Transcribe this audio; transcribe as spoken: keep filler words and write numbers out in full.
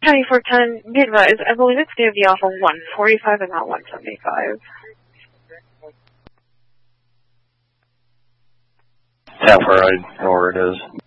County four ten, be advised, I believe it's going to be off of one forty-five and not one seventy-five. How far I know where it is.